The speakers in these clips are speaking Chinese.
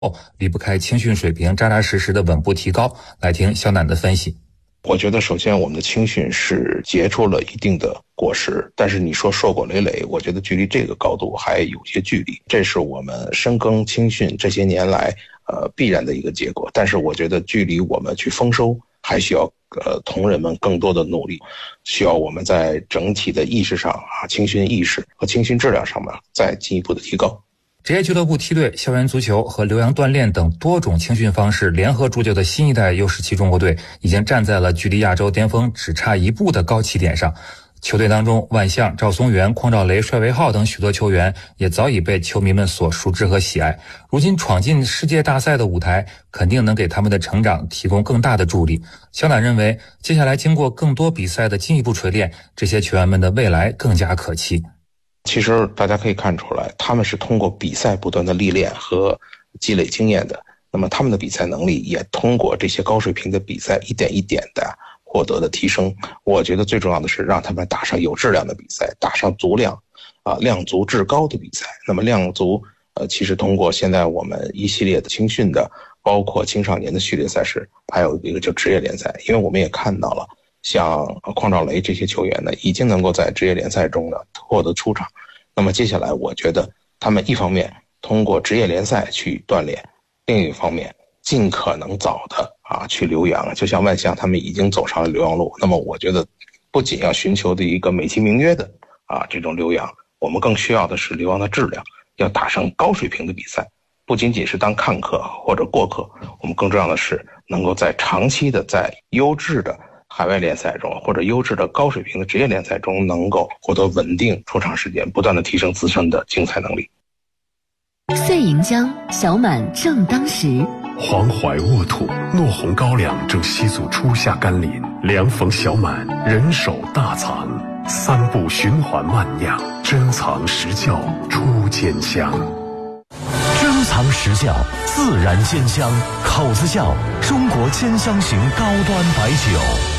离不开青训水平扎扎实实的稳步提高。来听肖楠的分析。 我觉得首先我们的青训是结出了一定的果实，但是你说硕果累累，我觉得距离这个高度还有些距离，这是我们深耕青训这些年来必然的一个结果。但是我觉得距离我们去丰收还需要同仁们更多的努力，需要我们在整体的意识上青训意识和青训质量上面再进一步的提高。 职业俱乐部梯队、校园足球和留洋锻炼等多种青训方式联合铸就的新一代U17中国队，已经站在了距离亚洲巅峰只差一步的高起点上。球队当中，万象、赵松元、匡兆雷、帅维浩等许多球员也早已被球迷们所熟知和喜爱。如今闯进世界大赛的舞台，肯定能给他们的成长提供更大的助力。肖楠认为，接下来经过更多比赛的进一步锤炼，这些球员们的未来更加可期。 其实大家可以看出来，他们是通过比赛不断的历练和积累经验的，那么他们的比赛能力也通过这些高水平的比赛一点一点的获得的提升。我觉得最重要的是让他们打上有质量的比赛，打上足量量足质高的比赛。那么量足其实通过现在我们一系列的青训的，包括青少年的序列赛事，还有一个叫职业联赛。因为我们也看到了像匡兆雷这些球员呢，已经能够在职业联赛中呢获得出场。那么接下来我觉得他们一方面通过职业联赛去锻炼，另一方面尽可能早的去留洋。就像万象他们已经走上了留洋路，那么我觉得不仅要寻求的一个美其名曰的这种留洋，我们更需要的是留洋的质量，要打上高水平的比赛，不仅仅是当看客或者过客，我们更重要的是能够在长期的在优质的海外联赛中或者优质的高水平的职业联赛中能够获得稳定出场时间，不断的提升自身的竞赛能力。 岁盈江，小满正当时。 黄淮沃土，糯红高粱正西祖初夏甘霖，凉逢小满，人手大藏，三步循环慢酿，珍藏实窖出坚香。 珍藏实窖，自然坚香，口子窖，中国坚香型高端白酒。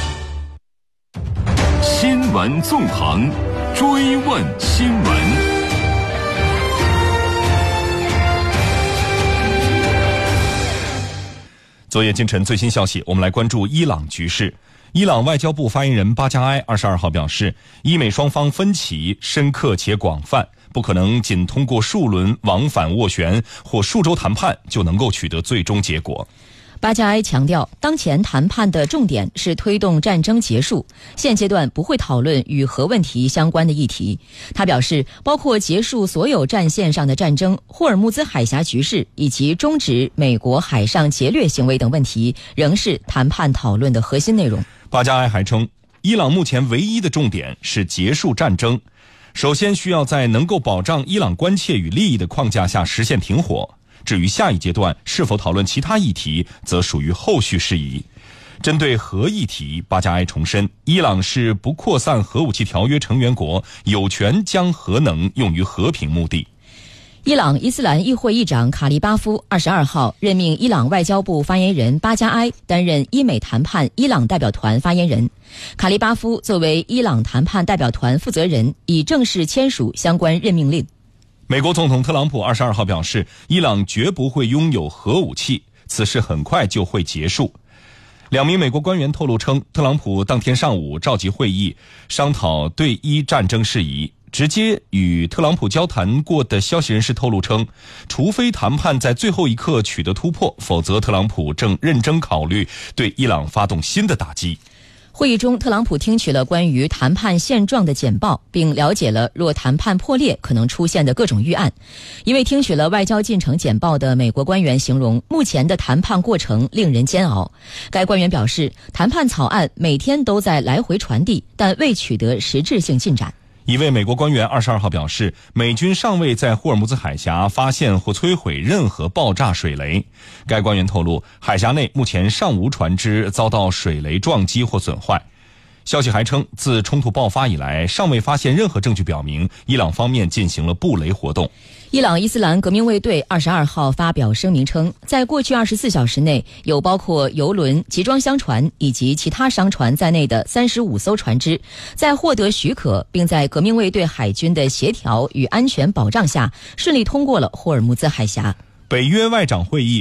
新闻纵横，追问新闻。 昨夜今晨最新消息，我们来关注伊朗局势。伊朗外交部发言人巴加埃22号表示，伊美双方分歧深刻且广泛，不可能仅通过数轮往返斡旋或数周谈判就能够取得最终结果。 巴加埃强调，当前谈判的重点是推动战争结束，现阶段不会讨论与核问题相关的议题。他表示，包括结束所有战线上的战争、霍尔木兹海峡局势以及终止美国海上劫掠行为等问题，仍是谈判讨论的核心内容。 巴加埃还称，伊朗目前唯一的重点是结束战争，首先需要在能够保障伊朗关切与利益的框架下实现停火。至于下一阶段是否讨论其他议题，则属于后续事宜。针对核议题，巴加埃重申，伊朗是不扩散核武器条约成员国，有权将核能用于和平目的。 伊朗伊斯兰议会议长卡利巴夫22号任命伊朗外交部发言人巴加埃担任伊美谈判伊朗代表团发言人。卡利巴夫作为伊朗谈判代表团负责人，已正式签署相关任命令。 美国总统特朗普22号表示，伊朗绝不会拥有核武器，此事很快就会结束。两名美国官员透露称，特朗普当天上午召集会议，商讨对伊战争事宜。直接与特朗普交谈过的消息人士透露称，除非谈判在最后一刻取得突破，否则特朗普正认真考虑对伊朗发动新的打击。 会议中，特朗普听取了关于谈判现状的简报，并了解了若谈判破裂可能出现的各种预案。一位听取了外交进程简报的美国官员形容，目前的谈判过程令人煎熬。该官员表示，谈判草案每天都在来回传递，但未取得实质性进展。 一位美国官员22号表示，美军尚未在霍尔木兹海峡发现或摧毁任何爆炸水雷。该官员透露，海峡内目前尚无船只遭到水雷撞击或损坏。消息还称，自冲突爆发以来，尚未发现任何证据表明伊朗方面进行了布雷活动。 伊朗伊斯兰革命卫队22号发表声明称，在过去24小时内，有包括油轮、集装箱船以及其他商船在内的35艘船只，在获得许可并在革命卫队海军的协调与安全保障下，顺利通过了霍尔木兹海峡。 北约外长会议